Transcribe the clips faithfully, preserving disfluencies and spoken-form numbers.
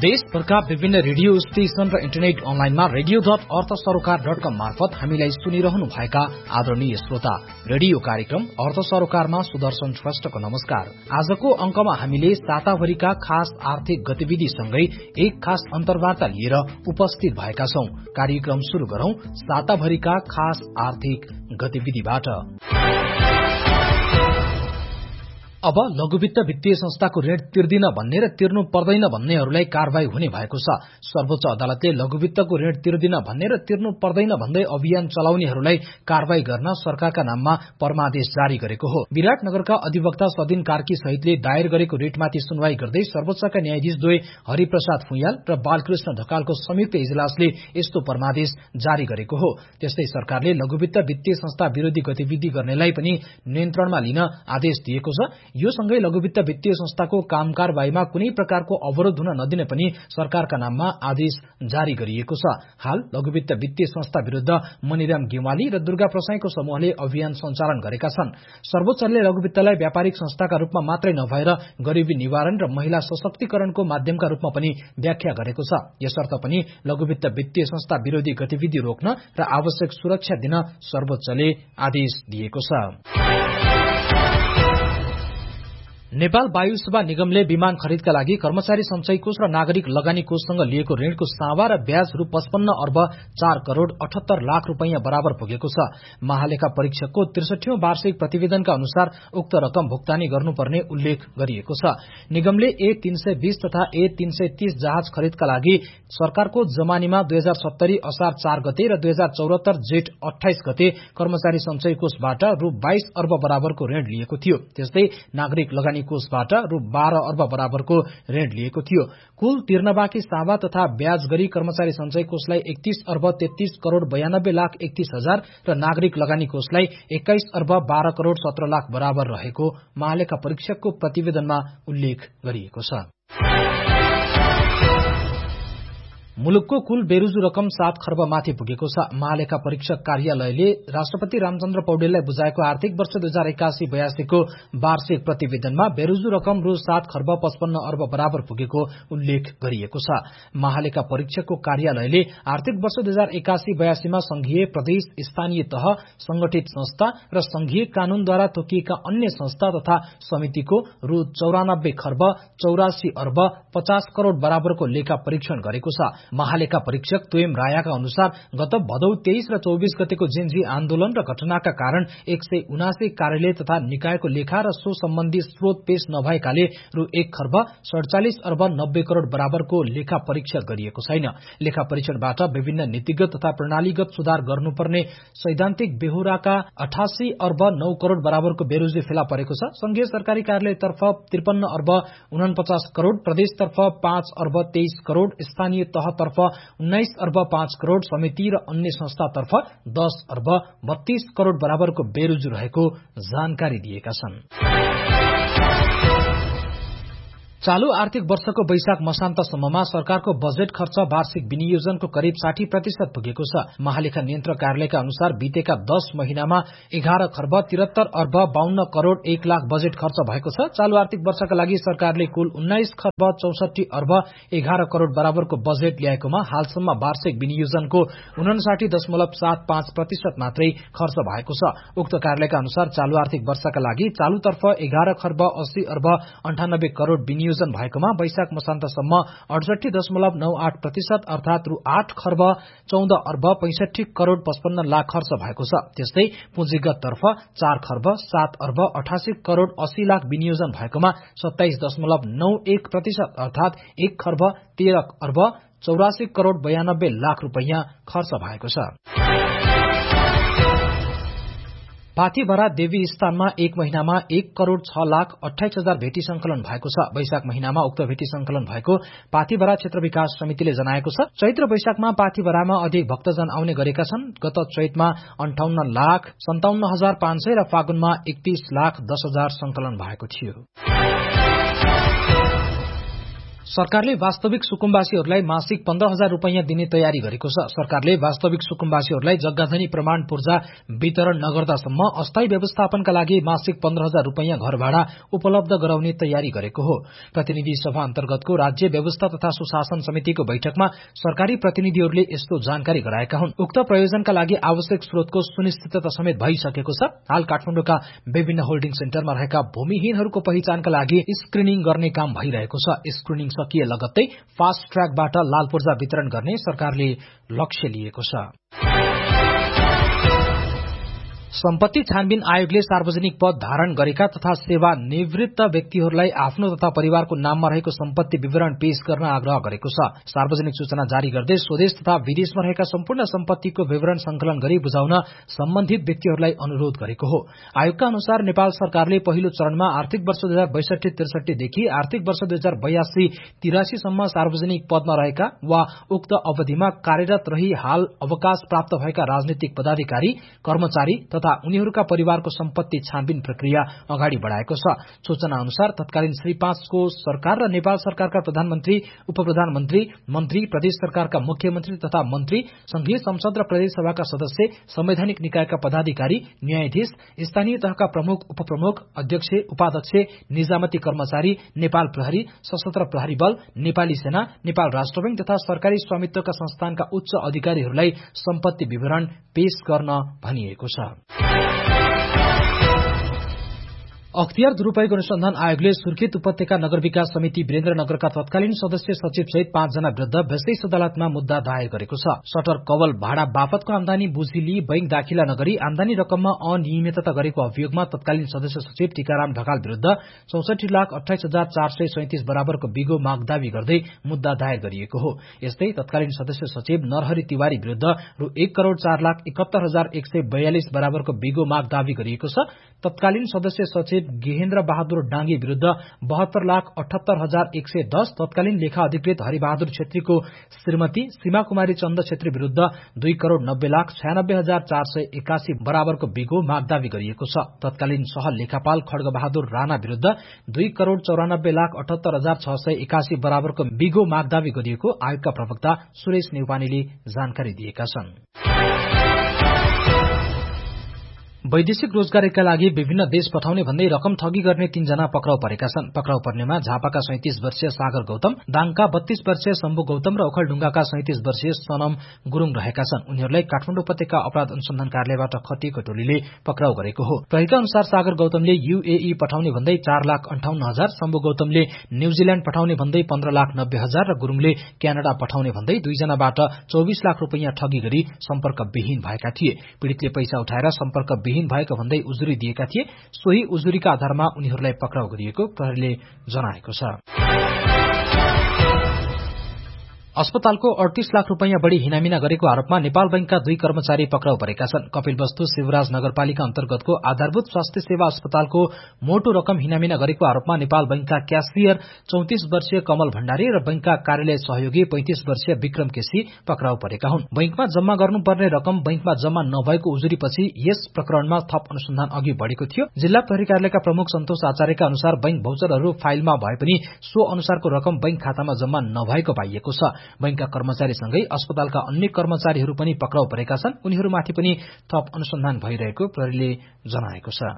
देशभरका विभिन्न radio station र internet अनलाइनमा रेडियो डट अर्थ सरोकार डट कम मार्फत हामीलाई सुनिरहनु भएका आदरणीय श्रोता, रेडियो कार्यक्रम अर्थ सरोकारमा सुदर्शन श्रेष्ठको नमस्कार। आजको अंकमा हामीले साताभरिका खास आर्थिक गतिविधिसँगै एक खास अन्तर्वार्ता लिएर उपस्थित भएका छौं। कार्यक्रम शुरू गरौं साताभरिका खास आर्थिक गतिविधिबाट। अब लघुवित्त वित्तीय संस्थाको ऋण तिर्दिन भन्ने र तिर्नु पर्दैन भन्नेहरूलाई कारवाही हुने भएको छ। सर्वोच्च अदालतले लघुवित्तको ऋण तिर्दिन भन्ने र तिर्नु पर्दैन भन्दै अभियान चलाउनेहरूलाई कारवाही गर्न सरकारका नाममा परमादेश जारी गरेको हो। विराटनगरका अधिवक्ता सदिन कार्की सहितले दायर गरेको रिटमाथि सुनवाई गर्दै सर्वोच्चका न्यायाधीश द्वय हरिप्रसाद फुयाल र बालकृष्ण ढकालको संयुक्त इजलासले यस्तो परमादेश जारी गरेको हो। त्यस्तै सरकारले लघुवित्त वित्तीय संस्था विरोधी गतिविधि गर्नेलाई पनि नियन्त्रणमा लिन आदेश दिएको छ। यो सँगै लघुवित्त वित्तीय संस्थाको काम कारबाहीमा कुनै प्रकारको अवरोध हुन नदिने पनि सरकारका नाममा आदेश जारी गरिएको छ। हाल लघुवित्त वित्तीय संस्था विरुद्ध मनिराम गेवाली र दुर्गा प्रसाईको समूहले अभियान सञ्चालन गरेका छन्। सर्वोच्चले लघुवित्तलाई व्यापारिक संस्थाका रूपमा मात्रै नभएर गरिबी निवारण र महिला सशक्तिकरणको माध्यमका रूपमा पनि व्याख्या गरेको छ। यसर्थ पनि लघुवित्त वित्तीय संस्था विरोधी गतिविधि रोक्न र आवश्यक सुरक्षा दिन सर्वोच्चले आदेश दिएको छ। नेपाल वायु सेवा निगमले विमान खरिदका लागि कर्मचारी सञ्चय कोष र नागरिक लगानी कोषसँग लिएको ऋणको सावा र ब्याज रु पचपन्न अर्ब चार करोड़ अठहत्तर लाख रूपियाँ बराबर पुगेको छ। महालेखा परीक्षकको त्रिसठीौं वार्षिक प्रतिवेदनका अनुसार उक्त रकम भुक्तानी गर्नुपर्ने उल्लेख गरिएको छ। निगमले ए तीन सय बीस तथा ए तीन सय तीस जहाज खरिदका लागि सरकारको जमानीमा दुई हजार सत्तरी असार चार गते र दुई हजार चौरात्तर जेठ अठाइस गते कर्मचारी सञ्चय कोषबाट रु बाइस अर्ब बराबरको ऋण लिएको थियो। त्यस्तै नागरिक लगानी कोषबाट रु बाह्र अर्ब बराबरको ऋण लिएको थियो। कुल तिर्न बाँकी सावा तथा ब्याज गरी कर्मचारी सञ्चय कोषलाई एकतीस अर्ब तेत्तीस करोड़ बयानब्बे लाख एकतीस हजार र नागरिक लगानी कोषलाई एक्काइस अर्ब बाह्र करोड़ सत्र लाख बराबर रहेको महालेखा परीक्षकको प्रतिवेदनमा उल्लेख गरिएको छ। मुलुकको कुल बेरुजु रकम सात खर्ब माथि पुगेको छ। महालेखा परीक्षक कार्यालयले राष्ट्रपति रामचन्द्र पौडेललाई बुझाएको आर्थिक वर्ष दुई हजार एकासी बयासीको वार्षिक प्रतिवेदनमा बेरुजु रकम रु सात खर्ब पचपन्न अर्ब बराबर पुगेको उल्लेख गरिएको छ। महालेखा परीक्षकको कार्यालयले आर्थिक वर्ष दुई हजार एकासी बयासीमा संघीय, प्रदेश, स्थानीय तह, संगठित संस्था र संघीय कानूनद्वारा तोकिएका अन्य संस्था तथा समितिको रु चौरानब्बे खर्ब चौरासी अर्ब पचास करोड़ बराबरको लेखा परीक्षण गरेको छ। महालेखा परीक्षक तुएम रायाका अनुसार गत भदौ तेइस र चौबीस गतेको जेन्जी आन्दोलन र घटनाका कारण एक सय उनासी कार्यालय तथा निकायको लेखा र सो सम्बन्धी स्रोत पेश नभएकाले रु एक खर्ब सड़चालिस अर्ब नब्बे करोड़ बराबरको लेखा परीक्षण गरिएको छैन। लेखा परीक्षणबाट विभिन्न नीतिगत तथा प्रणालीगत सुधार गर्नुपर्ने सैद्धान्तिक बेहोराका अठासी अर्ब नौ करोड़ बराबरको बेरोजी फेला परेको छ। संघीय सरकारी कार्यालयतर्फ त्रिपन्न अर्ब उनपचास करोड़, प्रदेशतर्फ पाँच अर्ब तेइस करोड़, स्थानीय तहतर्फ उन्नाइस अर्ब पाँच करोड़, समिति र अन्य संस्थातर्फ दस अर्ब बत्तीस करोड़ बराबरको बेरोजु रहेको जानकारी दिएका छन्। चालू आर्थिक वर्षको वैशाख मसान्तसम्ममा सरकारको बजेट खर्च वार्षिक विनियोजनको करिब साठी प्रतिशत पुगेको छ। महालेखा नियन्त्रक कार्यालयका अनुसार बितेका दश महिनामा एघार खर्ब तिहत्तर अर्ब बाहन्न करोड़ एक लाख बजेट खर्च भएको छ। चालू आर्थिक वर्षका लागि सरकारले कुल उन्नाइस खर्ब चौसठी अर्ब एघार करोड़ बराबरको बजेट ल्याएकोमा हालसम्म वार्षिक विनियोजनको उनासाठी दशमलव सात पाँच प्रतिशत मात्रै खर्च भएको छ। उक्त कार्यालयका अनुसार चालू आर्थिक वर्षका लागि चालूतर्फ एघार खर्ब अस्सी अर्ब अन्ठानब्बे करोड़ विनियोजन भएकोमा वैशाख मसान्तसम्म अडसठी दशमलव नौ आठ प्रतिशत अर्थात रु आठ खर्ब चौध अर्ब पैंसठी करोड़ पचपन्न लाख खर्च भएको छ। त्यस्तै पुँजीगत तर्फ चार खर्ब सात अर्ब अठासी करोड़ अस्सी लाख विनियोजन भएकोमा सत्ताइस दशमलव नौ एक प्रतिशत अर्थात एक खर्ब तेह्र अर्ब चौरासी करोड़ बयानब्बे लाख रूपियाँ खर्च भएको छ। पाथीभरा देवी स्थानमा एक महिनामा एक करोड़ छ लाख अठाइस हजार भेटी संकलन भएको छ। वैशाख महिनामा उक्त भेटी संकलन भएको पाथीभरा क्षेत्र विकास समितिले जनाएको छ। चैत्र वैशाखमा पाथीभरामा अधिक भक्तजन आउने गरेका छन्। गत चैतमा अन्ठाउन्न लाख सन्ताउन्न हजार पाँच सय र फागुनमा एकतीस लाख दस हजार संकलन भएको थियो। सरकारले वास्तविक सुकुम्बासीहरूलाई मासिक पन्ध्र हजार रूपियाँ दिने तयारी गरेको छ। सरकारले वास्तविक सुकुम्बासीहरूलाई जग्गाधनी प्रमाण पूर्जा वितरण नगर्दासम्म अस्थायी व्यवस्थापनका लागि मासिक पन्ध्र हजार रूपियाँ घर भाडा उपलब्ध गराउने तयारी गरेको हो। प्रतिनिधि सभा अन्तर्गतको राज्य व्यवस्था तथा सुशासन समितिको बैठकमा सरकारी प्रतिनिधिहरूले यस्तो जानकारी गराएका हुन्। उक्त प्रयोजनका लागि आवश्यक स्रोतको सुनिश्चितता समेत भइसकेको छ। हाल काठमाडौँका विभिन्न होल्डिङ सेन्टरमा रहेका भूमिहीनहरूको पहिचानका लागि स्क्रिनिङ गर्ने काम भइरहेको छ। स्क्रिनिङ सकिए लगत्तै फास्ट ट्र्याकबाट लाल पूर्जा वितरण गर्ने सरकारले लक्ष्य लिएको छ। सम्पत्ति छानबिन आयोगले सार्वजनिक पद धारण गरेका तथा सेवा निवृत्त व्यक्तिहरूलाई आफ्नो तथा परिवारको नाममा रहेको सम्पत्ति विवरण पेश गर्न आग्रह गरेको छ। सार्वजनिक सूचना जारी गर्दै स्वदेश तथा विदेशमा रहेका सम्पूर्ण सम्पत्तिको विवरण संकलन गरी बुझाउन सम्बन्धित व्यक्तिहरूलाई अनुरोध गरेको हो। आयोगका अनुसार नेपाल सरकारले पहिलो चरणमा आर्थिक वर्ष दुई हजार बैसठी त्रिसठीदेखि आर्थिक वर्ष दुई हजार बयासी तिरासीसम्म सार्वजनिक पदमा रहेका वा उक्त अवधिमा कार्यरत रही हाल अवकाश प्राप्त भएका राजनीतिक पदाधिकारी कर्मचारी तथा उनीहरूका परिवारको सम्पत्ति छानबिन प्रक्रिया अगाडि बढ़ाएको छ। सूचना अनुसार तत्कालीन श्री पाँचको सरकार र नेपाल सरकारका प्रधानमन्त्री, उपप्रधानमन्त्री, मन्त्री, प्रदेश सरकारका मुख्यमन्त्री तथा मन्त्री, संघीय संसद र प्रदेश सभाका सदस्य, संवैधानिक निकायका पदाधिकारी, न्यायाधीश, स्थानीय तहका प्रमुख, उपप्रमुख, अध्यक्ष, उपाध्यक्ष, निजामती कर्मचारी, नेपाल प्रहरी, सशस्त्र प्रहरी बल, नेपाली सेना, नेपाल राष्ट्र बैंक तथा सरकारी स्वामित्वका संस्थानका उच्च अधिकारीहरूलाई सम्पत्ति विवरण पेश गर्न भनिएको छ। अख्तियार दुरूपयोग अनुसन्धान आयोगले सुर्खेत उपत्यका नगर विकास समिति वीरेन्द्रनगरका तत्कालीन सदस्य सचिव सहित पाँचजना विरूद्ध विशेष अदालतमा मुद्दा दायर गरेको छ। शटर कवल भाडा बापतको आमदानी बुझी लिई बैंक दाखिला नगरी आमदानी रकममा अनियमितता गरेको अभियोगमा तत्कालीन सदस्य सचिव टीकाराम ढकाल विरूद्ध चौसठी लाख अठाइस हजार चार सय सैतिस बराबरको बिगो माग दावी गर्दै मुद्दा दायर गरिएको हो। यस्तै तत्कालीन सदस्य सचिव नरहरि तिवारी विरूद्ध रु एक करोड़ चार लाख एकात्तर हजार एक सय बयालिस बराबरको बिगो माग दावी गरिएको छ। तत्कालीन सदस्य सचिव गेहेन्द्र बहादुर डांगी विरूद्ध बहत्तर लाख अठहत्तर हजार एक सय दस, तत्कालीन लेखा अधिकृत हरिबहादुर छेत्रीको श्रीमती सीमा कुमारी चन्द छेत्री विरूद्ध दुई करोड़ नब्बे लाख छयानब्बे हजार चार सय एकासी बराबरको बिगो माग दावी गरिएको छ। तत्कालीन सह लेखापाल खड्ग बहादुर राणा विरूद्ध दुई करोड़ चौरानब्बे लाख अठहत्तर हजार छ सय एकासी बराबरको बिगो माग दावी गरिएको आयोगका प्रवक्ता सुरेश नेउपानेले जानकारी दिएका छन्। वैदेशिक रोजगारीका लागि विभिन्न देश पठाउने भन्दै रकम ठगी गर्ने तीनजना पक्राउ परेका छन्। पक्राउ पर्नेमा झापाका सैंतिस वर्षीय सागर गौतम, दाङका बत्तीस वर्षीय शम्भु गौतम र ओखलढुङ्गाका सैंतिस वर्षीय सनम गुरूङ रहेका छन्। उनीहरूलाई काठमाडौँ उपत्यका अपराध अनुसन्धान कार्यालयबाट खटिएको टोलीले पक्राउ गरेको हो। प्रहरीका अनुसार सागर गौतमले यूएई पठाउने भन्दै चार लाख अन्ठाउन्न हजार, शम्भु गौतमले न्यूजील्याण्ड पठाउने भन्दै पन्ध्र लाख नब्बे हजार र गुरूङले क्यानाडा पठाउने भन्दै दुईजनाबाट चौबिस लाख रूपियाँ ठगी गरी सम्पर्कविहीन भएका थिए। पीड़ितले पैसा उठाएर सम्पर्क विहीन भएको भन्दै उजुरी दिएका थिए। सोही उजुरीका आधारमा उनीहरूलाई पक्राउ गरिएको प्रहरीले जनाएको छ। अस्पतालको अडतीस लाख रूपियाँ बढ़ी हिनामिना गरेको आरोपमा नेपाल बैंकका दुई कर्मचारी पक्राउ परेका छन्। कपिलवस्तु शिवराज नगरपालिका अन्तर्गतको आधारभूत स्वास्थ्य सेवा अस्पतालको मोटो रकम हिनामिना गरेको आरोपमा नेपाल बैंकका क्यासियर चौतिस वर्षीय कमल भण्डारी र बैंकका कार्यालय सहयोगी पैंतिस वर्षीय विक्रम केसी पक्राउ परेका हुन्। बैंकमा जम्मा गर्नुपर्ने रकम बैंकमा जम्मा नभएको उजुरीपछि यस प्रकरणमा थप अनुसन्धान अघि बढ़ेको थियो। जिल्ला प्रहरी कार्यालयका प्रमुख सन्तोष आचार्यका अनुसार बैंक भौचरहरू फाइलमा भए पनि सो अनुसारको रकम बैंक खातामा जम्मा नभएको पाइएको छ। बैंकका कर्मचारीसँगै अस्पतालका अन्य कर्मचारीहरू पनि पक्राउ परेका छन्। उनीहरूमाथि पनि थप अनुसन्धान भइरहेको प्रहरीले जनाएको छ।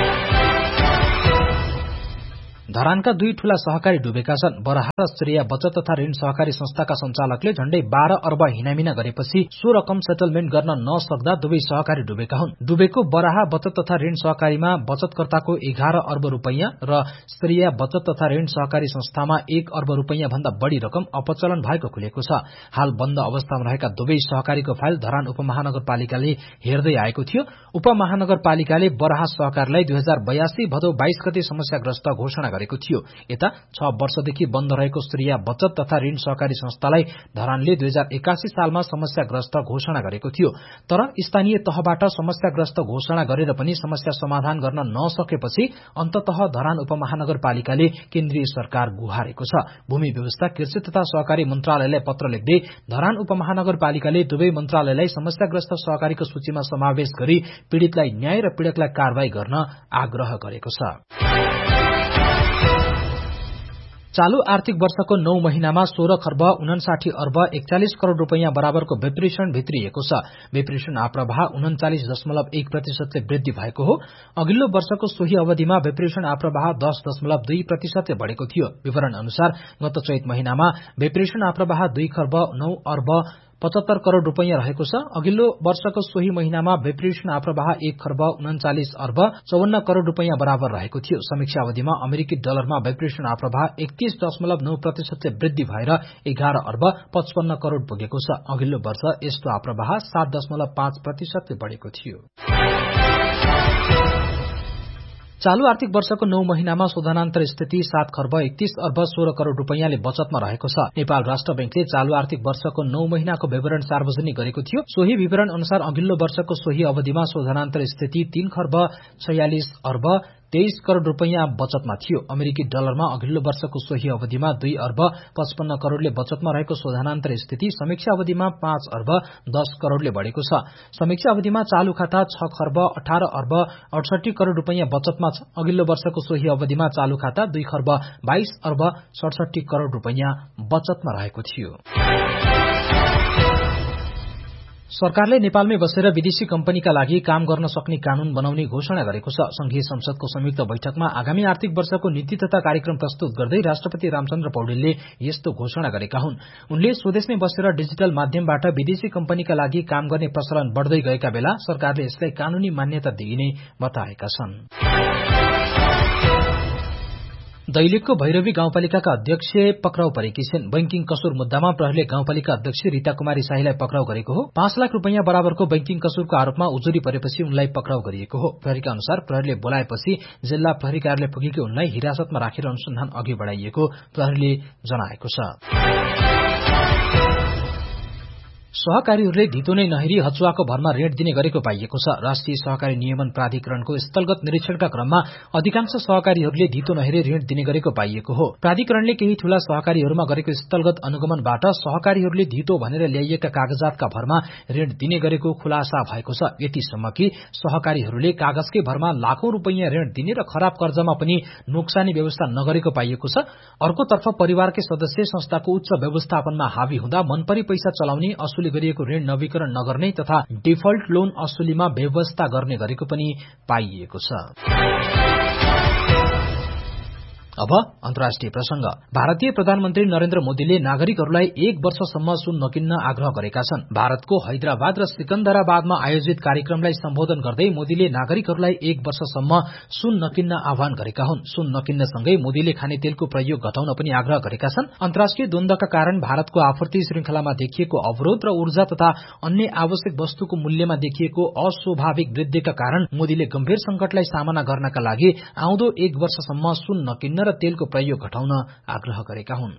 धरानका दुई ठूला सहकारी डुबेका छन्। बराहा र श्रेया बचत तथा ऋण सहकारी संस्थाका संचालकले झण्डै बाह्र अर्ब हिनामिना गरेपछि सो रकम सेटलमेन्ट गर्न नसक्दा दुवै सहकारी डुबेका हुन्। डुबेको बराहा बचत तथा ऋण सहकारीमा बचतकर्ताको एघार अर्ब रूपियाँ र श्रेया बचत तथा ऋण सहकारी संस्थामा एक अर्ब रूपियाँ भन्दा बढ़ी रकम अपचलन भएको खुलेको छ। हाल बन्द अवस्थामा रहेका दुवै सहकारीको फाइल धरान उपमहानगरपालिकाले हेर्दै आएको थियो। उपमहानगरपालिकाले बराहा सहकारीलाई दुई हजार बयासी भदौ बाइस गते समस्याग्रस्त घोषणा गरेको थियो। यता छ वर्षदेखि बन्द रहेको श्रेया बचत तथा ऋण सहकारी संस्थालाई धरानले दुई हजार एकासी सालमा समस्याग्रस्त घोषणा गरेको थियो। तर स्थानीय तहबाट समस्याग्रस्त घोषणा गरेर पनि समस्या समाधान गर्न नसकेपछि अन्ततः धरान उपमहानगरपालिकाले केन्द्रीय सरकार गुहारेको छ। भूमि व्यवस्था, कृषि तथा सहकारी मन्त्रालयलाई पत्र लेख्दै धरान उपमहानगरपालिकाले दुवै मन्त्रालयलाई समस्याग्रस्त सहकारीको सूचीमा समावेश गरी पीड़ितलाई न्याय र पीड़कलाई कारवाही गर्न आग्रह गरेको छ। चालू आर्थिक वर्षको नौ महिनामा सोह्र खर्ब उनासाठी अर्ब एकचालिस करोड़ रूपियाँ बराबरको विप्रेषण भित्रिएको छ। विप्रेषण आप्रवाह उन्चालिस दशमलव एक प्रतिशतले वृद्धि भएको हो। अघिल्लो वर्षको सोही अवधिमा विप्रेषण आप्रवाह दस दशमलव दुई प्रतिशतले बढ़ेको थियो। विवरण अनुसार गत चैत महिनामा विप्रेषण आप्रवाह दुई खर्ब नौ अर्ब पचहत्तर करोड़ रूपियाँ रहेको छ। अघिल्लो वर्षको सोही महिनामा विप्रेषण आप्रवाह एक खर्ब उन्चालिस अर्ब चौवन्न करोड़ रूपियाँ बराबर रहेको थियो। समीक्षा अवधिमा अमेरिकी डलरमा विप्रेषण आप्रवाह एकतीस दशमलव नौ प्रतिशतले वृद्धि भएर एघार अर्ब पचपन्न करोड़ पुगेको छ। अघिल्लो वर्ष यस्तो आप्रवाह सात दशमलव पाँच प्रतिशतले बढ़ेको थियो। चालू आर्थिक वर्षको नौ महिनामा शोधनान्तर स्थिति सात खर्ब एकतीस अर्ब सोह्र करोड़ रूपियाँले बचतमा रहेको छ। नेपाल राष्ट्र बैंकले चालू आर्थिक वर्षको नौ महिनाको विवरण सार्वजनिक गरेको थियो। सोही विवरण अनुसार अघिल्लो वर्षको सोही अवधिमा शोधनान्तर स्थिति तीन खर्ब छयालिस अर्ब तेइस करोड़ रूपियाँ बचतमा थियो। अमेरिकी डलरमा अघिल्लो वर्षको सोही अवधिमा दुई अर्ब पचपन्न करोड़ले बचतमा रहेको शोधनान्तर स्थिति समीक्षा अवधिमा पाँच अर्ब दस करोड़ले बढ़ेको छ। समीक्षा अवधिमा चालू खाता छ खर्ब अठार अर्ब अडसठी करोड़ रूपियाँ बचतमा छ। अघिल्लो वर्षको सोही अवधिमा चालू खाता दुई खर्ब बाइस अर्ब सडसठी करोड़ रूपियाँ बचतमा रहेको थियो। सरकारले नेपालमै बसेर विदेशी कम्पनीका लागि काम गर्न सक्ने कानून बनाउने घोषणा गरेको छ। संघीय संसदको संयुक्त बैठकमा आगामी आर्थिक वर्षको नीति तथा कार्यक्रम प्रस्तुत गर्दै राष्ट्रपति रामचन्द्र पौडेलले यस्तो घोषणा गरेका हुन्। उनले स्वदेशमै बसेर डिजिटल माध्यमबाट विदेशी कम्पनीका लागि काम गर्ने प्रचलन बढ़दै गएका बेला सरकारले यसलाई कानूनी मान्यता दिइने बताएका छन्। दैलेखको भैरवी गाउँपालिकाका अध्यक्ष पक्राउ परेकी छिन्। बैंकिङ कसुर मुद्दामा प्रहरीले गाउँपालिका अध्यक्ष रीता कुमारी शाहीलाई पक्राउ गरेको हो। पाँच लाख रूपियाँ बराबरको बैंकिङ कसुरको आरोपमा उजुरी परेपछि उनलाई पक्राउ गरिएको हो। प्रहरीका अनुसार प्रहरीले बोलाएपछि जिल्ला प्रहरी कार्यालय पुगेकी उनलाई हिरासतमा राखेर अनुसन्धान अघि बढ़ाइएको प्रहरीले जनाएको छ। सहकारीहरूले धितो नै नहेरी हचुवाको भरमा ऋण दिने गरेको पाइएको छ। राष्ट्रिय सहकारी नियमन प्राधिकरणको स्थलगत निरीक्षणका क्रममा अधिकांश सहकारीहरूले धितो नहेरी ऋण दिने गरेको पाइएको हो। प्राधिकरणले केही ठूला सहकारीहरूमा गरेको स्थलगत अनुगमनबाट सहकारीहरूले धितो भनेर ल्याइएका कागजातका भरमा ऋण दिने गरेको खुलासा भएको छ। यतिसम्म कि सहकारीहरूले कागजकै भरमा लाखौं रूपियाँ ऋण दिने र खराब कर्जामा पनि नोक्सानी व्यवस्था नगरेको पाइएको छ। अर्कोतर्फ परिवारकै सदस्य संस्थाको उच्च व्यवस्थापनमा हावी हुँदा मनपरी पैसा चलाउने, असुली गरिएको ऋण नवीकरण नगर्ने तथा डिफल्ट लोन असुलीमा व्यवस्था गर्ने गरेको पनि पाइएको छ। अब अन्तर्राष्ट्रिय प्रसंग। भारतीय प्रधानमन्त्री नरेन्द्र मोदीले नागरिकहरूलाई एक वर्षसम्म सुन नकिन्न आग्रह गरेका छन्। भारतको हैदराबाद र सिकन्दराबादमा आयोजित कार्यक्रमलाई सम्बोधन गर्दै मोदीले नागरिकहरूलाई एक वर्षसम्म सुन नकिन्न आह्वान गरेका हुन्। सुन नकिन्नसँगै मोदीले खाने तेलको प्रयोग घटाउन पनि आग्रह गरेका छन्। अन्तर्राष्ट्रिय द्वन्द्वका कारण भारतको आपूर्ति श्रृंखलामा देखिएको अवरोध र ऊर्जा तथा अन्य आवश्यक वस्तुको मूल्यमा देखिएको अस्वाभाविक वृद्धिका कारण मोदीले गम्भीर संकटलाई सामना गर्नका लागि आउँदो एक वर्षसम्म सुन नकिन्न र तेलको प्रयोग घटाउन आग्रह गरेका हुन्।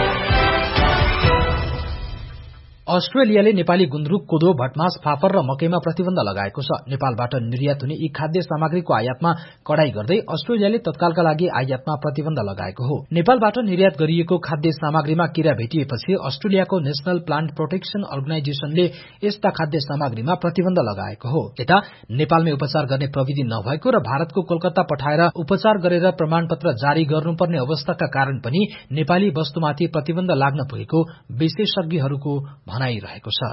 अस्ट्रेलियाले नेपाली गुन्द्रुक, कोदो, भटमास, फापर र मकैमा प्रतिबन्ध लगाएको छ। नेपालबाट निर्यात हुने यी खाद्य सामग्रीको आयातमा कडाई गर्दै अस्ट्रेलियाले तत्कालका लागि आयातमा प्रतिबन्ध लगाएको हो। नेपालबाट निर्यात गरिएको खाद्य सामग्रीमा किरा भेटिएपछि अस्ट्रेलियाको नेशनल प्लान्ट प्रोटेक्सन अर्गनाइजेशनले यस्ता खाद्य सामग्रीमा प्रतिबन्ध लगाएको हो। यता नेपालमै उपचार गर्ने प्रविधि नभएको र भारतको कोलकाता पठाएर उपचार गरेर प्रमाणपत्र जारी गर्नुपर्ने अवस्थाका कारण पनि नेपाली वस्तुमाथि प्रतिबन्ध लाग्न पुगेको विशेषज्ञहरूको भनाइरहेको छ।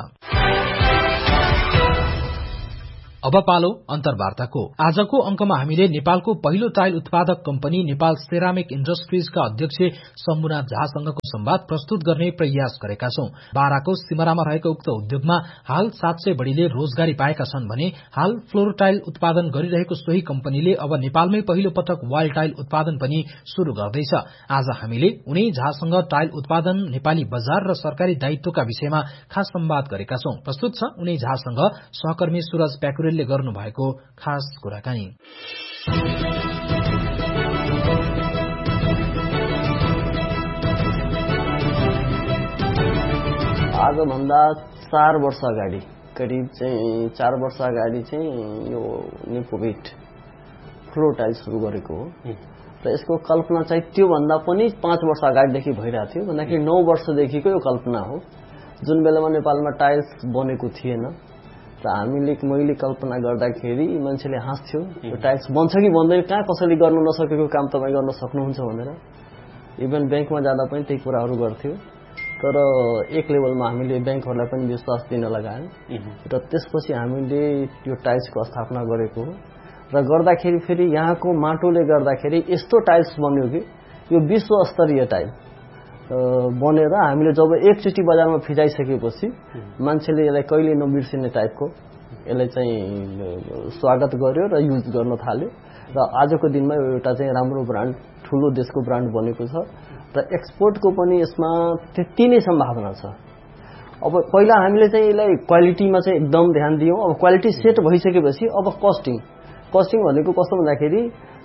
अब पालो अन्तर्वार्ताको। आजको अंकमा हामीले नेपालको पहिलो टाइल उत्पादक कम्पनी नेपाल सेरामिक इण्डस्ट्रिजका अध्यक्ष शम्भुनाथ झासँगको संवाद प्रस्तुत गर्ने प्रयास गरेका छौं। बाराको सिमरामा रहेको उक्त उद्योगमा हाल सात सय बढ़ीले रोजगारी पाएका छन् भने हाल फ्लोर टाइल उत्पादन गरिरहेको सोही कम्पनीले अब नेपालमै पहिलो पटक वाल टाइल उत्पादन पनि शुरू गर्दैछ। आज हामीले उनै झासँग टाइल उत्पादन, नेपाली बजार र सरकारी दायित्वका विषयमा खास संवाद गरेका छौं। प्रस्तुत छ उनै झासँग सहकर्मी सूरज प्याकुरेल ले गर्नु भएको खास कुराकानी। आज भन्दा चार वर्ष अगाडि, करिब चाहिँ चार वर्ष अगाडि चाहिँ यो निपोभिट फ्लोर टाइल सुरु गरेको हो र यसको कल्पना चाहिँ त्यो भन्दा पनि पाँच वर्ष अगाडिदेखि भइरहेको थियो। भन्दाखेरि नौ वर्षदेखिको यो कल्पना हो, जुन बेलामा नेपालमा टाइल्स बनेको थिएन र हामीले मैले कल्पना गर्दाखेरि मान्छेले हाँस्थ्यो यो टाइल्स बन्छ कि बन्दैन, कहाँ कसैले गर्न नसकेको काम तपाईँ गर्न सक्नुहुन्छ भनेर। इभन ब्याङ्कमा जाँदा पनि त्यही कुराहरू गर्थ्यो। तर एक लेभलमा हामीले ब्याङ्कहरूलाई पनि विश्वास दिन लगायौँ र त्यसपछि हामीले यो टाइल्सको स्थापना गरेको हो र गर्दाखेरि फेरि यहाँको माटोले गर्दाखेरि यस्तो टाइल्स बन्यो कि यो विश्व स्तरीय टाइल बनेर हामीले जब एकचोटि बजारमा फिजाइसकेपछि मान्छेले यसलाई कहिले नबिर्सिने टाइपको यसलाई चाहिँ स्वागत गर्यो र युज गर्न थाल्यो र आजको दिनमा एउटा चाहिँ राम्रो ब्रान्ड ठुलो देशको ब्रान्ड बनेको छ र एक्सपोर्टको पनि यसमा त्यति नै सम्भावना छ। अब पहिला हामीले चाहिँ यसलाई क्वालिटीमा चाहिँ एकदम ध्यान दियौँ। अब क्वालिटी सेट भइसकेपछि अब कस्टिङ कस्टिङ भनेको कस्तो भन्दाखेरि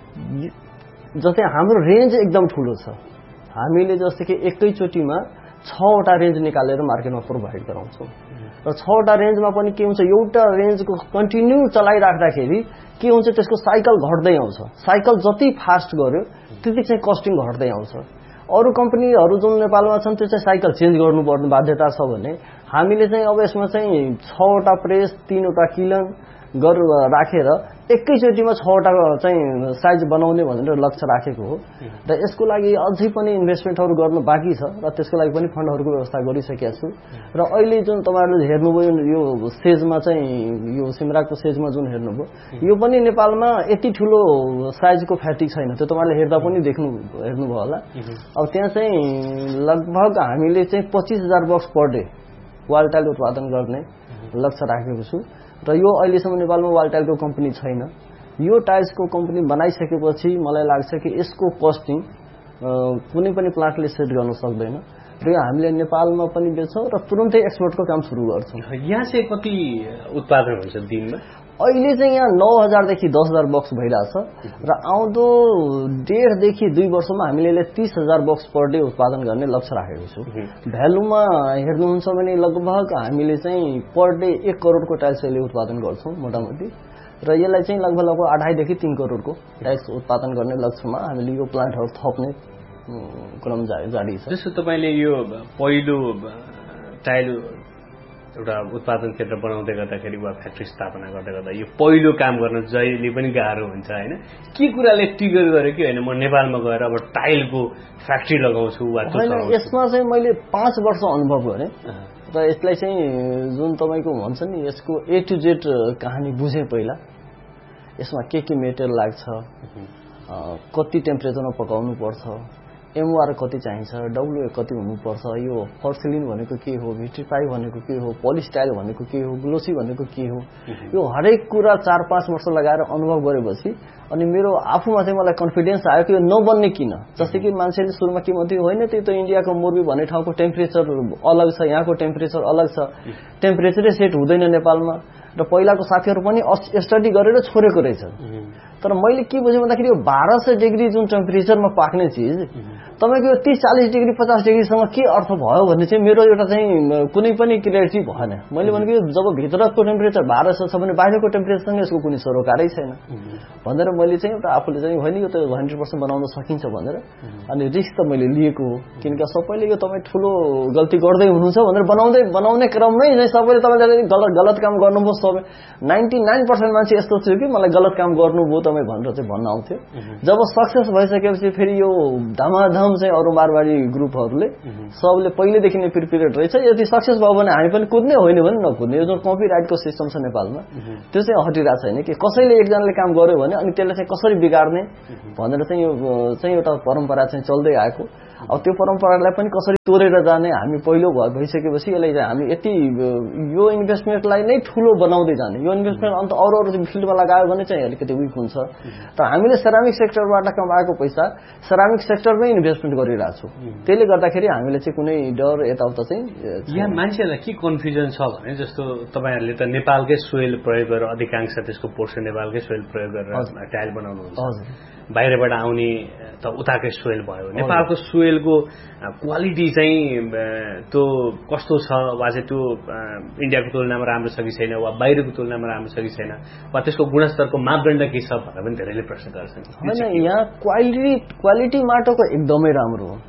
जस्तै हाम्रो रेन्ज एकदम ठुलो छ। हामीले जस्तै कि एकैचोटिमा छवटा रेन्ज निकालेर मार्केटमा प्रोभाइड गराउँछौँ र छवटा रेन्जमा पनि के हुन्छ एउटा रेन्जको कन्टिन्यू चलाइराख्दाखेरि के हुन्छ त्यसको साइकल घट्दै आउँछ। साइकल जति फास्ट गर्यो त्यति चाहिँ कस्टिङ घट्दै आउँछ। अरू कम्पनीहरू जुन नेपालमा छन् त्यो चाहिँ साइकल चेन्ज गर्नुपर्ने बाध्यता छ भने हामीले चाहिँ अब यसमा चाहिँ छवटा प्रेस तीनवटा किलन गर राखेर एकैचोटिमा छवटा चाहिँ साइज बनाउने भनेर लक्ष्य राखेको हो र यसको लागि अझै पनि इन्भेस्टमेन्टहरू गर्न बाँकी छ र त्यसको लागि पनि फन्डहरूको व्यवस्था गरिसकेका छु र अहिले जुन तपाईँहरूले हेर्नुभयो यो सेजमा चाहिँ यो सिमराकको सेजमा जुन हेर्नुभयो यो पनि नेपालमा यति ठुलो साइजको फ्याटिक छैन। त्यो तपाईँहरूले हेर्दा पनि देख्नु हेर्नुभयो होला। अब त्यहाँ चाहिँ लगभग हामीले चाहिँ पच्चिस हजार box per day wall tile उत्पादन गर्ने लक्ष्य राखेको छु र यो अहिलेसम्म नेपालमा वाल टाइलको कम्पनी छैन। यो टाइल्सको कम्पनी बनाइसकेपछि मलाई लाग्छ कि यसको कस्टिङ कुनै पनि प्लान्टले सेट गर्न सक्दैन र यो हामीले नेपालमा पनि बेच्छौँ र तुरुन्तै एक्सपोर्टको काम सुरु गर्छौँ। यहाँ चाहिँ कति उत्पादन हुन्छ दिनमा? अहिले चाहिँ यहाँ नौ हजारदेखि दस हजार बक्स भइरहेछ र आउँदो डेढदेखि दुई वर्षमा हामीले तीस हजार बक्स पर डे उत्पादन गर्ने लक्ष्य राखेको छु। भ्यालुमा हेर्नुहुन्छ भने लगभग हामीले चाहिँ पर डे एक करोडको टाइल्स अहिले उत्पादन गर्छौँ मोटामोटी र यसलाई चाहिँ लगभग लगभग अढाईदेखि तीन करोडको टाइल्स उत्पादन गर्ने लक्ष्यमा हामीले यो प्लान्टहरू थप्ने क्रम जारी छ। जस्तो तपाईँले यो पहिलो टाइल एउटा उत्पादन केन्द्र बनाउँदै गर्दाखेरि वा फ्याक्ट्री स्थापना गर्दै गर्दा यो पहिलो काम गर्न जहिले पनि गाह्रो हुन्छ होइन? के कुराले ट्रिगर गर्यो कि होइन म नेपालमा गएर अब टाइलको फ्याक्ट्री लगाउँछु वा? यसमा चाहिँ मैले पाँच वर्ष अनुभव गरेँ र यसलाई चाहिँ जुन तपाईँको भन्छ नि यसको ए टु जेड कहानी बुझेँ। पहिला यसमा के के मेटेरियल लाग्छ, कति टेम्परेचरमा पकाउनु पर्छ, एमओआर कति चाहिन्छ, डब्लुए कति हुनुपर्छ, यो फर्सिलिन भनेको के हो, भिट्रिफाई भनेको के हो, पोलिस्टाइल भनेको के हो, ग्लोसी भनेको के हो, यो हरेक कुरा चार पाँच वर्ष लगाएर अनुभव गरेपछि अनि मेरो आफूमा चाहिँ मलाई कन्फिडेन्स आयो कि यो नबन्ने किन। जस्तै कि मान्छेले सुरुमा के भन्थ्यो होइन त्यही त इन्डियाको मोर्बी भन्ने ठाउँको टेम्परेचर अलग छ, यहाँको टेम्परेचर अलग छ, टेम्परेचरै सेट हुँदैन नेपालमा र पहिलाको साथीहरू पनि स्टडी गरेर छोडेको रहेछ। तर मैले के बुझेँ भन्दाखेरि यो बाह्र सय डिग्री जुन टेम्परेचरमा पाक्ने चिज तपाईँको यो तीस चालीस डिग्री पचास डिग्रीसँग के अर्थ भयो भन्ने चाहिँ मेरो एउटा चाहिँ कुनै पनि क्लियरिटी भएन। मैले भनेको यो जब भित्रको टेम्परेचर बाह्र सय छ भने बाहिरको टेम्परेचरसँग यसको कुनै सरोकारै छैन भनेर मैले चाहिँ एउटा आफूले चाहिँ होइन यो त हन्ड्रेड पर्सेन्ट बनाउन सकिन्छ भनेर अनि रिस्क त मैले लिएको हो। किनकि सबैले यो तपाईँ ठुलो गल्ती गर्दै हुनुहुन्छ भनेर बनाउँदै बनाउने क्रममै चाहिँ सबैले तपाईँले गलत गलत काम गर्नुभयो। सबै नाइन्टी नाइन पर्सेन्ट मान्छे यस्तो थियो कि मलाई गलत काम गर्नुभयो तपाईँ भनेर चाहिँ भन्न आउँथ्यो। जब सक्सेस भइसकेपछि फेरि यो धमाधम चाहिँ अरू मारवाडी ग्रुपहरूले सबले पहिलेदेखि नै प्रिपेयर्ड रहेछ, यदि सक्सेस भयो भने हामी पनि कुद्ने, होइन भने नकुद्ने। यो जुन कपिराइटको सिस्टम छ नेपालमा त्यो चाहिँ हटिरहेको छैन कि कसैले एकजनाले काम गर्यो भने अनि त्यसलाई चाहिँ कसरी बिगार्ने भनेर चाहिँ यो चाहिँ एउटा परम्परा चाहिँ चल्दै आएको। अब त्यो परम्परालाई पनि कसरी तोडेर जाने हामी पहिलो भइसकेपछि यसलाई चाहिँ हामी यति यो इन्भेस्टमेन्टलाई नै ठुलो बनाउँदै जाने। यो इन्भेस्टमेन्ट अन्त अरू अरू फिल्डमा लगायो भने चाहिँ अलिकति विक हुन्छ। तर हामीले सेरामिक सेक्टरबाट कमाएको पैसा सेरामिक सेक्टरमै इन्भेस्टमेन्ट गरिरहेको छौँ। त्यसले गर्दाखेरि हामीले चाहिँ कुनै डर यताउता चाहिँ यहाँ मान्छेहरूलाई के कन्फ्युजन छ भने जस्तो तपाईँहरूले त नेपालकै सोइल प्रयोग गरेर अधिकांश त्यसको पोर्सन नेपालकै सोइल प्रयोग गरेर टाइल बनाउनुहुन्छ। बाहिरबाट आउने त उताकै सोइल भयो। नेपालको सोइलको क्वालिटी चाहिँ त्यो कस्तो छ वा चाहिँ त्यो इन्डियाको तुलनामा राम्रो छ कि छैन वा बाहिरको तुलनामा राम्रो छ कि छैन वा त्यसको गुणस्तरको मापदण्ड के छ भनेर पनि धेरैले प्रश्न गर्छन्। होइन यहाँ क्वालिटी क्वालिटी माटोको एकदमै राम्रो हो।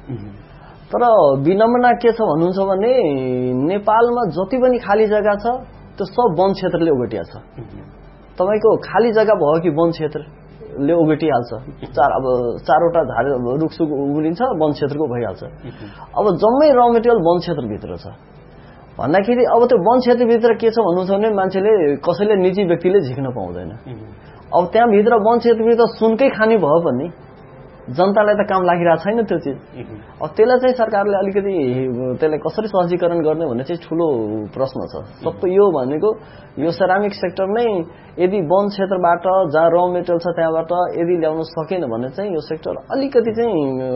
तर विनम्रता के छ भन्नुहुन्छ भने नेपालमा जति पनि खाली जग्गा छ त्यो सब वन क्षेत्रले ओगटिया छ। तपाईँको खाली जग्गा भयो कि वन क्षेत्र ले ओगटिहाल्छ चार अब चारवटा झार रुखसुख उम्रिन्छ वन क्षेत्रको भइहाल्छ अब जम्मै र मेटेरियल वन क्षेत्रभित्र छ भन्दाखेरि अब त्यो वन क्षेत्रभित्र के छ भन्नुहुन्छ भने मान्छेले कसैले निजी व्यक्तिले झिक्न पाउँदैन अब त्यहाँभित्र वन क्षेत्रभित्र सुनकै खानी भयो भने जनतालाई त काम लागिरहेको छैन त्यो चिज अब त्यसलाई चाहिँ सरकारले अलिकति त्यसलाई कसरी सहजीकरण गर्ने भन्ने चाहिँ ठुलो प्रश्न छ सबै यो भनेको यो सेरामिक सेक्टर नै यदि वन क्षेत्रबाट जहाँ र मेटेरियल छ त्यहाँबाट यदि ल्याउन सकेन भने चाहिँ यो सेक्टर अलिकति चाहिँ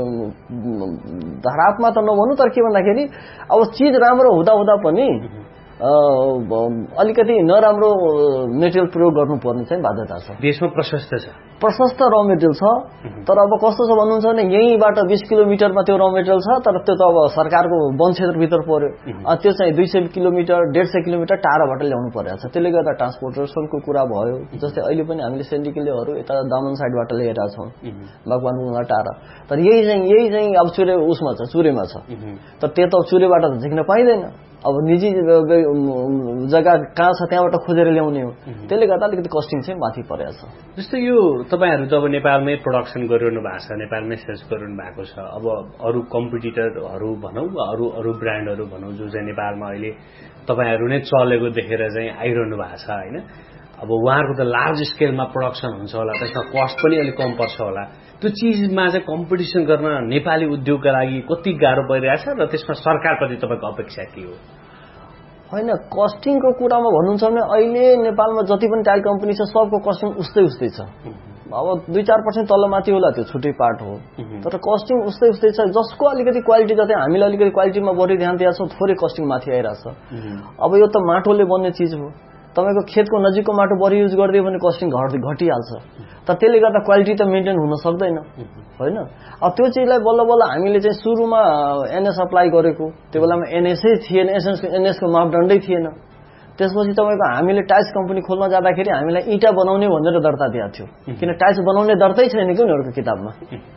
धरापमा त नभन्नु तर के भन्दाखेरि अब चिज राम्रो हुँदा हुँदा पनि अलिकति नराम्रो मेटेरियल प्रयोग गर्नुपर्ने चाहिँ बाध्यता छ देशमा प्रशस्त छ प्रशस्त र मेटेरियल छ तर अब कस्तो छ भन्नुहुन्छ भने यहीँबाट बीस किलोमिटरमा त्यो र मेटेरियल छ तर त्यो त अब सरकारको वन क्षेत्रभित्र पर्यो त्यो चाहिँ दुई सय किलोमिटर डेढ सय किलोमिटर टाढाबाट ल्याउनु परेको छ त्यसले गर्दा ट्रान्सपोर्टेसनको कुरा भयो जस्तै अहिले पनि हामीले सेन्डिकेटहरू यता दामन साइडबाट ल्याइरहेका छौँ बागवानपुरमा टाढा तर यही चाहिँ यही चाहिँ अब चुरे उसमा छ चुरेमा छ तर त्यो त चुरेबाट त झिक्न पाइँदैन अब निजी जग्गा कहाँ छ त्यहाँबाट खोजेर ल्याउने हो त्यसले गर्दा अलिकति कस्टिङ चाहिँ माथि परेको छ जस्तो यो तपाईँहरू त अब नेपालमै प्रोडक्सन गरिरहनु भएको छ नेपालमै सेल्स गरिरहनु भएको छ अब अरू कम्पिटिटरहरू भनौँ अरू अरू ब्रान्डहरू भनौँ जो चाहिँ नेपालमा अहिले तपाईँहरू नै चलेको देखेर चाहिँ आइरहनु भएको छ होइन अब उहाँहरूको त लार्ज स्केलमा प्रोडक्सन हुन्छ होला त्यसमा कस्ट पनि अलिक कम पर्छ होला त्यो चिजमा चाहिँ कम्पिटिसन गर्न नेपाली उद्योगका लागि कति गाह्रो परिरहेछ र त्यसमा सरकारप्रति तपाईँको अपेक्षा के हो होइन कस्टिङको कुरामा भन्नुहुन्छ भने अहिले नेपालमा जति पनि टाइल कम्पनी छ सबको कस्टिङ उस्तै उस्तै छ अब दुई चार पर्सेन्ट तलमाथि होला त्यो छुट्टै पार्ट हो तर कस्टिङ उस्तै उस्तै छ जसको अलिकति क्वालिटी जति हामीले अलिकति क्वालिटीमा बढी ध्यान दिएको छौँ थोरै कस्टिङ माथि आइरहेछ अब यो त माटोले बन्ने चिज हो तपाईँको खेतको नजिकको माटो बढी युज गरिदियो भने कस्टिङ घट घटिहाल्छ तर त्यसले गर्दा क्वालिटी त मेन्टेन हुन सक्दैन होइन अब त्यो चिजलाई बल्ल बल्ल हामीले चाहिँ सुरुमा एनएस अप्लाई गरेको त्यो बेलामा एनएसै थिएन एसएस एनएसको मापदण्डै थिएन त्यसपछि तपाईँको हामीले टाइल्स कम्पनी खोल्न जाँदाखेरि हामीलाई इँटा बनाउने भनेर दर्ता दिएको थियो किन टाइल्स बनाउने दर्तै छैन कि उनीहरूको किताबमा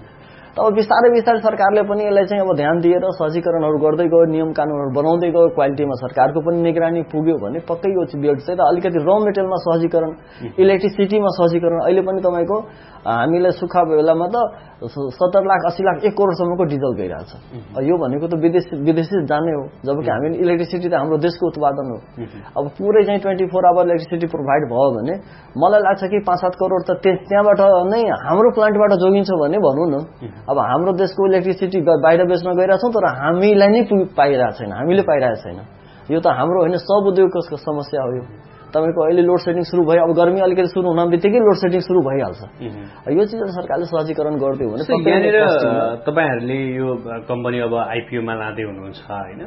अब बिस्तारै बिस्तारै सरकारले पनि यसलाई चाहिँ अब ध्यान दिएर सहजीकरणहरू गर्दै गयो नियम कानुनहरू बनाउँदै गयो क्वालिटीमा सरकारको पनि निगरानी पुग्यो भने पक्कै यो बेड चाहिँ अलिकति र मेटेरियलमा सहजीकरण इलेक्ट्रिसिटीमा सहजीकरण अहिले पनि तपाईँको हामीलाई सुक्खा बेलामा त सत्तर लाख अस्सी लाख एक करोडसम्मको डिजल गइरहेछ यो भनेको त विदेश विदेशी जाने हो जबकि हामी इलेक्ट्रिसिटी त हाम्रो देशको उत्पादन हो अब पुरै चाहिँ twenty four hour electricity provide भयो भने मलाई लाग्छ कि पाँच सात करोड त त्यहाँबाट नै हाम्रो प्लान्टबाट जोगिन्छ भने भनौँ न अब हाम्रो देशको इलेक्ट्रिसिटी बाहिर बेच्न गइरहेछौँ तर हामीलाई नै पाइरहेको छैन हामीले पाइरहेको छैन यो त हाम्रो होइन सब उद्योगको समस्या हो यो तपाईँको अहिले लोड सेडिङ सुरु भयो अब गर्मी अलिकति सुरु हुन बित्तिकै लोड सेडिङ सुरु भइहाल्छ यो चिज सरकारले सहजीकरण गरिदियो भने यहाँनिर तपाईँहरूले यो कम्पनी अब आइपिओमा लाँदै हुनुहुन्छ होइन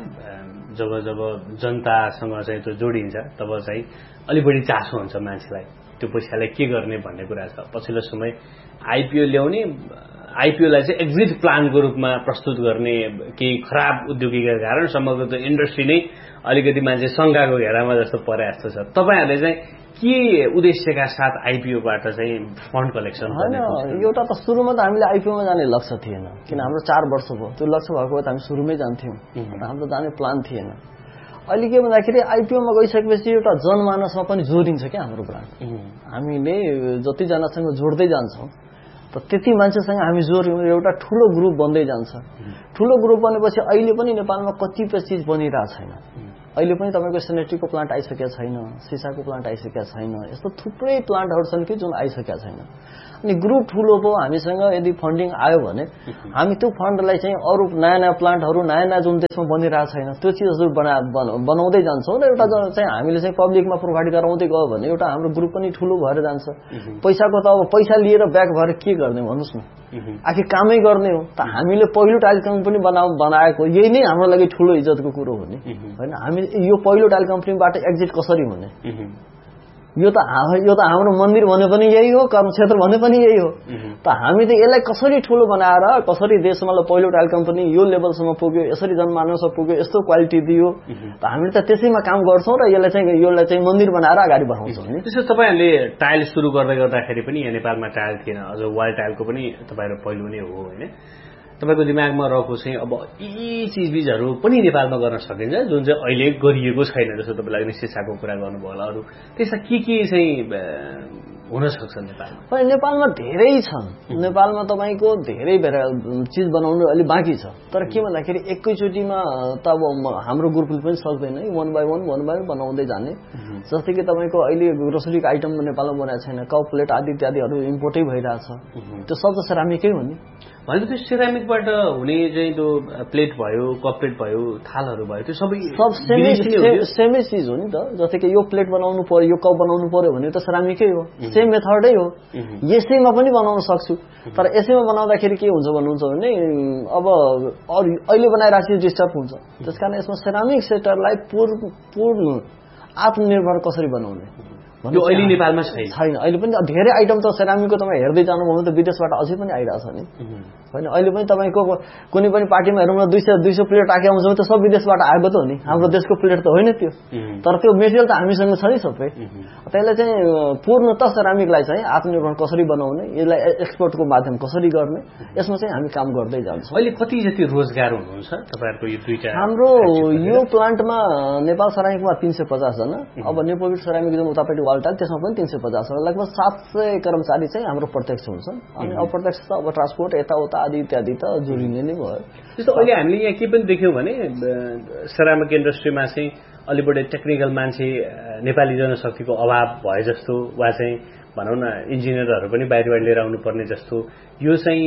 जब जब जनतासँग चाहिँ त्यो जोडिन्छ तब चाहिँ अलि बढी चासो हुन्छ मान्छेलाई त्यो पैसालाई के गर्ने भन्ने कुरा छ पछिल्लो समय आइपिओ ल्याउने आइपिओलाई चाहिँ एक्जिट प्लानको रूपमा प्रस्तुत गर्ने केही खराब उद्योगीका कारण समग्र त्यो इन्डस्ट्री नै अलिकति मान्छे शङ्काको घेरामा जस्तो परे जस्तो छ तपाईँहरूले चाहिँ के उद्देश्यका साथ आइपिओबाट चाहिँ फन्ड कलेक्सन होइन एउटा त सुरुमा त हामीले आइपिओमा जाने लक्ष्य थिएन किन हाम्रो चार वर्ष भयो त्यो लक्ष्य भएको भए त हामी सुरुमै जान्थ्यौँ हाम्रो जाने प्लान थिएन अहिले के भन्दाखेरि आइपिओमा गइसकेपछि एउटा जनमानसमा पनि जोडिन्छ क्या हाम्रो ब्रान्ड हामीले जतिजनासँग जोड्दै जान्छौँ त त्यति मान्छेसँग हामी जोड्यौँ एउटा ठुलो ग्रुप बन्दै जान्छ ठुलो ग्रुप बनेपछि अहिले पनि नेपालमा कतिपय चिज बनिरहेको छैन अहिले पनि तपाईँको सेनेटरीको प्लान्ट आइसकेको छैन सिसाको प्लान्ट आइसकेको छैन यस्तो थुप्रै प्लान्टहरू छन् कि जुन आइसकेका छैन अनि ग्रुप ठुलो पो हामीसँग यदि फन्डिङ आयो भने हामी त्यो फन्डलाई चाहिँ अरू नयाँ नयाँ प्लान्टहरू नयाँ नयाँ जुन देशमा बनिरहेको छैन त्यो चिजहरू बना बनाउँदै जान्छौँ र एउटा चाहिँ हामीले चाहिँ पब्लिकमा प्रोभाइड गराउँदै गयो भने एउटा हाम्रो ग्रुप पनि ठुलो भएर जान्छ पैसाको त अब पैसा लिएर ब्याक भएर के गर्ने भन्नुहोस् न आखिर कामै गर्ने हो त हामीले पहिलो टाइल कम्पनी बनाउ बनाएको यही नै हाम्रो लागि ठुलो इज्जतको कुरो हो नि होइन हामी यो पहिलो टाइल कम्पनीबाट एक्जिट कसरी हुने यो त यो त हाम्रो मन्दिर भने पनि यही हो कर्मक्षेत्र भने पनि यही हो त हामी त यसलाई कसरी ठुलो बनाएर कसरी देशमा पहिलो टाइल कम्पनी यो लेभलसम्म पुग्यो यसरी जनमानसमा पुग्यो यस्तो क्वालिटी दियो त हामीले त त्यसैमा काम गर्छौँ र यसलाई चाहिँ यसलाई चाहिँ मन्दिर बनाएर अगाडि बढाउँछौँ नि त्यसो तपाईँहरूले टाइल सुरु गर्दै गर्दाखेरि पनि यहाँ नेपालमा टाइल थिएन अझ वाल टाइलको पनि तपाईँहरू पहिलो नै हो होइन तपाईँको दिमागमा रहेको चाहिँ अब यी चिजबिजहरू पनि नेपालमा गर्न सकिन्छ जुन चाहिँ अहिले गरिएको छैन जस्तो तपाईँलाई सिसाको कुरा गर्नुभयो होला अरू त्यस्ता के के चाहिँ हुन सक्छ नेपालमा? होइन, नेपालमा धेरै छन्। नेपालमा तपाईँको धेरै भेरा चिज बनाउनु अलि बाँकी छ। तर के भन्दाखेरि एकैचोटिमा त अब हाम्रो ग्रुपले पनि सक्दैन, one by one one by one बनाउँदै जाने। जस्तै कि तपाईँको अहिले ग्रोसरीको आइटम नेपालमा बनाएको छैन, कप प्लेट आदि इत्यादिहरू इम्पोर्टै भइरहेछ। त्यो सब त सेरामिकै हो नि। भनेपछि त्यो सेरामिकबाट हुने चाहिँ त्यो प्लेट भयो, कप प्लेट भयो, थालहरू भयो, त्यो सबै सब सेमै सेमै चिज हो नि त। जस्तै कि यो प्लेट बनाउनु पर्यो, यो कप बनाउनु पर्यो भने त सेरामिकै हो, सेम मेथडै हो। यसैमा पनि बनाउन सक्छु। तर यसैमा बनाउँदाखेरि के हुन्छ भन्नुहुन्छ भने अब अरू अहिले बनाइरहेको चिज डिस्टर्ब हुन्छ। त्यसकारण यसमा सेरामिक सेक्टरलाई पूर्ण पूर्ण आत्मनिर्भर कसरी बनाउने त्यो अहिले नेपालमा छैन। छैन। अहिले पनि धेरै आइटम त सेरामिकको तपाईँ हेर्दै जानुभयो भने त विदेशबाट अझै पनि आइरहेछ नि। होइन, अहिले पनि तपाईँको कुनै पनि पार्टीमा हेरौँ न दुई सय दुई सय प्लेट राखे आउँछ भने त सब विदेशबाट आएको त हो नि। हाम्रो देशको प्लेट त होइन त्यो। तर त्यो मेटेरियल त हामीसँग छ नि सबै। त्यसलाई चाहिँ पूर्णतः सेरामिकलाई चाहिँ आत्मनिर्भर कसरी बनाउने, यसलाई एक्सपोर्टको माध्यम कसरी गर्ने, यसमा चाहिँ हामी काम गर्दै जान्छौँ। अहिले कति जति रोजगार हुनुहुन्छ तपाईँहरूको यो दुईटा? हाम्रो यो प्लान्टमा नेपाल सेरामिकमा तीन सय पचासजना, अब नेपोभिट सेरामिक जुन उतापट्टि वाल्टाल त्यसमा पनि तीन सय पचासजना, लगभग सात सय कर्मचारी चाहिँ हाम्रो प्रत्यक्ष हुन्छन्। अनि अप्रत्यक्ष त अब ट्रान्सपोर्ट यताउता आदि इत्यादि त जोडिने नै भयो। जस्तो अहिले हामीले यहाँ के पनि देख्यौँ भने सेरामिक इन्डस्ट्रीमा चाहिँ अलि बढी टेक्निकल मान्छे नेपाली जनशक्तिको अभाव भए जस्तो, वा चाहिँ भनौँ न इन्जिनियरहरू पनि बाहिरबाट लिएर आउनुपर्ने जस्तो, यो चाहिँ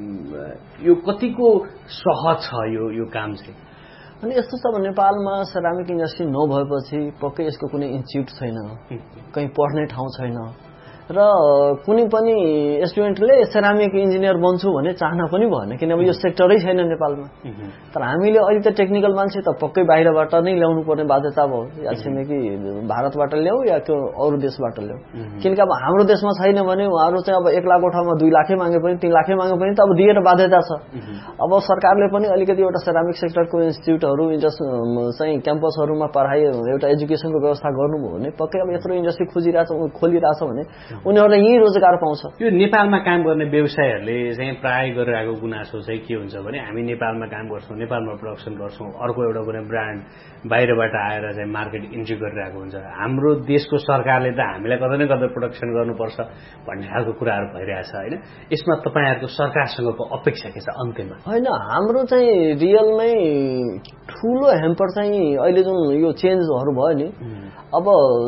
यो कतिको सहज छ यो यो काम चाहिँ? अनि यस्तो छ भने नेपालमा सेरामिक इन्डस्ट्री नभएपछि पक्कै यसको कुनै इन्स्टिट्युट छैन, कहीँ पढ्ने ठाउँ छैन, र कुनै पनि स्टुडेन्टले सेरामिक इन्जिनियर बन्छु भने चाहना पनि भएन, किनभने यो सेक्टरै छैन नेपालमा। तर हामीले अहिले त टेक्निकल मान्छे त पक्कै बाहिरबाट नै ल्याउनु पर्ने बाध्यता भयो, या छिमेकी भारतबाट ल्याऊ या त्यो अरू देशबाट ल्याऊ। किनकि अब हाम्रो देशमा छैन भने उहाँहरू चाहिँ अब एक लाखको ठाउँमा दुई लाखै मागे पनि तीन लाखै मागे पनि त अब दिएर बाध्यता छ। अब सरकारले पनि अलिकति एउटा सेरामिक सेक्टरको इन्स्टिट्युटहरू चाहिँ क्याम्पसहरूमा पढाइ एउटा एजुकेसनको व्यवस्था गर्नुभयो भने पक्कै अब यत्रो इन्डस्ट्री खोजिरहेछ खोलिरहेछ भने उनीहरूलाई यही रोजगार पाउँछ। यो नेपालमा काम गर्ने व्यवसायहरूले चाहिँ प्राय गरिरहेको गुनासो चाहिँ के हुन्छ भने हामी नेपालमा काम गर्छौँ, नेपालमा प्रोडक्सन गर्छौँ, अर्को एउटा कुनै ब्रान्ड बाहिरबाट आएर चाहिँ मार्केट इन्ट्री गरिरहेको हुन्छ। हाम्रो देशको सरकारले त हामीलाई कतै न कतै प्रोडक्सन गर्नुपर्छ भन्ने खालको कुराहरू भइरहेछ होइन? यसमा तपाईँहरूको सरकारसँगको अपेक्षा के छ अन्त्यमा? होइन, हाम्रो चाहिँ रियलमै ठुलो हेम्पर चाहिँ अहिले जुन यो चेन्जहरू भयो नि, अब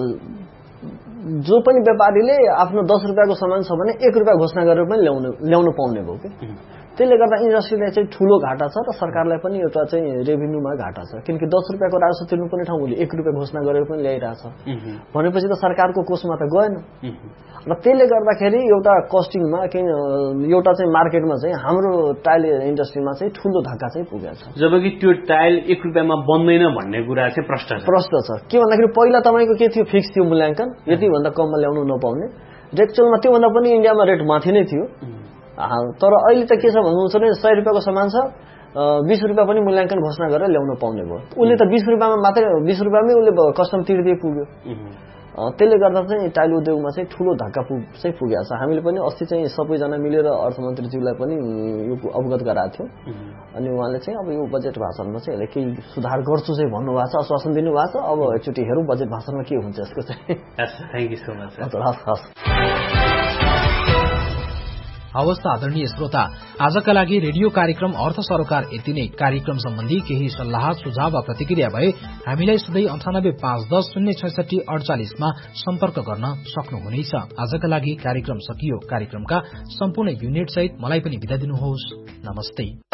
जो पनि व्यापारीले आफ्नो दस रुपियाँको सामान छ भने एक रुपियाँ घोषणा गरेर पनि ल्याउनु ल्याउनु पाउने भयो कि। त्यसले गर्दा इन्डस्ट्रीलाई चाहिँ ठुलो घाटा छ र सरकारलाई पनि एउटा चाहिँ रेभिन्यूमा घाटा छ, किनकि दस रुपियाँको राजस्व तिर्नुपर्ने ठाउँले एक रुपियाँ घोषणा गरेर पनि ल्याइरहेछ भनेपछि त सरकारको कोषमा त गएन। र त्यसले गर्दाखेरि एउटा कस्टिङमा एउटा चाहिँ मार्केटमा चाहिँ हाम्रो टाइल इन्डस्ट्रीमा चाहिँ ठुलो धक्का चाहिँ पुगेको छ। जबकि त्यो टाइल एक रुपियाँमा बन्दैन भन्ने कुरा चाहिँ प्रश्न छ। प्रश्न छ के भन्दाखेरि पहिला तपाईँको के थियो, फिक्स थियो मूल्याङ्कन, यतिभन्दा कममा ल्याउनु नपाउने। एक्चुअलमा त्योभन्दा पनि इन्डियामा रेट माथि नै थियो। तर अहिले त के छ भन्नुहुन्छ भने सय रुपियाँको सामान छ, बीस रुपियाँ पनि मूल्याङ्कन घोषणा गरेर ल्याउन पाउने भयो। उसले त बीस रुपियाँमा मात्रै बीस रुपियाँमै उसले कस्टम तिर्दै पुग्यो। त्यसले गर्दा चाहिँ टाइल उद्योगमा चाहिँ ठुलो धक्का पुग चाहिँ पुगेको छ। हामीले पनि अस्ति चाहिँ सबैजना मिलेर अर्थमन्त्रीज्यूलाई पनि यो अवगत गराएको थियो। अनि उहाँले चाहिँ अब यो बजेट भाषणमा चाहिँ यसले केही सुधार गर्छु चाहिँ भन्नुभएको छ, आश्वासन दिनुभएको छ। अब एकचोटि हेरौँ बजेट भाषणमा के हुन्छ यसको चाहिँ। Thank you so much. हस् हस्। हवस् त आदरणीय श्रोता, आजका लागि रेडियो कार्यक्रम अर्थ सरोकार यति नै। कार्यक्रम सम्बन्धी केही सल्लाह सुझाव वा प्रतिक्रिया भए हामीलाई सधैँ अन्ठानब्बे पाँच दस शून्य छैसठी अडचालिसमा सम्पर्क गर्न सक्नुहुनेछ। आजका लागि कार्यक्रम सकियो। कार्यक्रमका सम्पूर्ण युनिट सहित मलाई पनि बिदा दिनुहोस्। नमस्ते।